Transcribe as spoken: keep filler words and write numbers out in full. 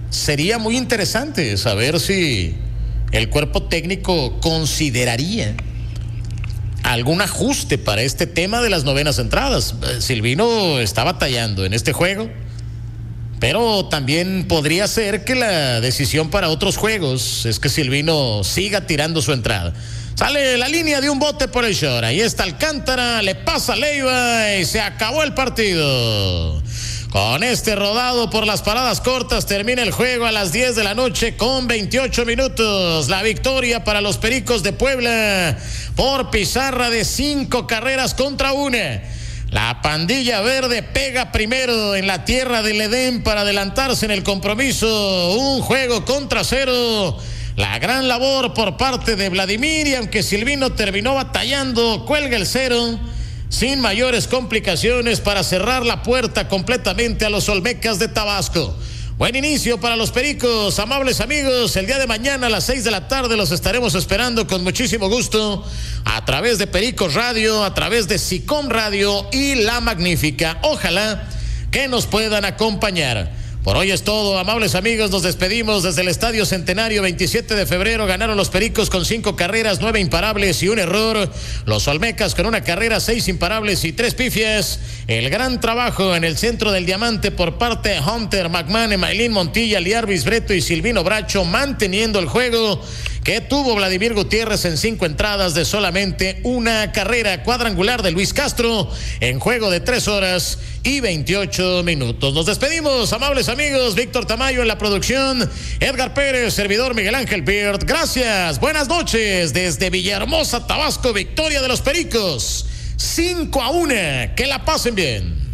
sería muy interesante saber si el cuerpo técnico consideraría algún ajuste para este tema de las novenas entradas. Silvino está batallando en este juego, pero también podría ser que la decisión para otros juegos es que Silvino siga tirando su entrada. Sale la línea de un bote por el short. Ahí está Alcántara, le pasa a Leiva y se acabó el partido. Con este rodado por las paradas cortas termina el juego a las diez de la noche con veintiocho minutos. La victoria para los Pericos de Puebla por pizarra de cinco carreras contra una. La pandilla verde pega primero en la tierra del Edén para adelantarse en el compromiso. Un juego contra cero. La gran labor por parte de Vladimir, y aunque Silvino terminó batallando, cuelga el cero sin mayores complicaciones para cerrar la puerta completamente a los Olmecas de Tabasco. Buen inicio para los Pericos, amables amigos. El día de mañana a las seis de la tarde los estaremos esperando con muchísimo gusto a través de Pericos Radio, a través de SICOM Radio y La Magnífica. Ojalá que nos puedan acompañar. Por hoy es todo, amables amigos, nos despedimos desde el Estadio Centenario. Veintisiete de febrero ganaron los Pericos con cinco carreras, nueve imparables y un error. Los Olmecas con una carrera, seis imparables y tres pifias. El gran trabajo en el centro del diamante por parte de Hunter McMahon, Emailín Montilla, Liarvis Breto y Silvino Bracho, manteniendo el juego que tuvo Vladimir Gutiérrez en cinco entradas de solamente una carrera. Cuadrangular de Luis Castro en juego de tres horas y veintiocho minutos. Nos despedimos, amables amigos. Víctor Tamayo en la producción, Edgar Pérez, servidor Miguel Ángel Beard. Gracias, buenas noches desde Villahermosa, Tabasco. Victoria de los Pericos, cinco a uno. Que la pasen bien.